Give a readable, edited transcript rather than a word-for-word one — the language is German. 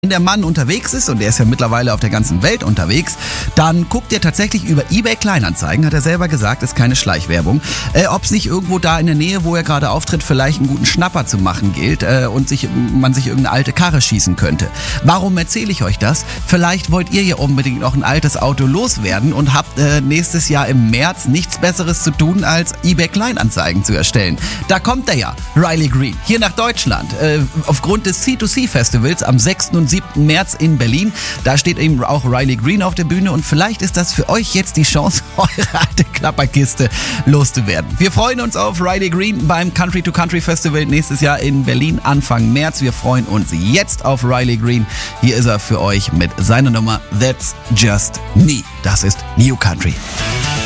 Wenn der Mann unterwegs ist, und der ist ja mittlerweile auf der ganzen Welt unterwegs, dann guckt er tatsächlich über eBay Kleinanzeigen, hat er selber gesagt, ist keine Schleichwerbung, ob es nicht irgendwo da in der Nähe, wo er gerade auftritt, vielleicht einen guten Schnapper zu machen gilt und man sich irgendeine alte Karre schießen könnte. Warum erzähle ich euch das? Vielleicht wollt ihr ja unbedingt noch ein altes Auto loswerden und habt nächstes Jahr im März nichts Besseres zu tun, als eBay Kleinanzeigen zu erstellen. Da kommt er ja, Riley Green, hier nach Deutschland, aufgrund des C2C Festivals am 6. und 7. März in Berlin. Da steht eben auch Riley Green auf der Bühne und vielleicht ist das für euch jetzt die Chance, eure alte Klapperkiste loszuwerden. Wir freuen uns auf Riley Green beim Country to Country Festival nächstes Jahr in Berlin Anfang März. Wir freuen uns jetzt auf Riley Green. Hier ist er für euch mit seiner Nummer That's Just Me. Das ist New Country.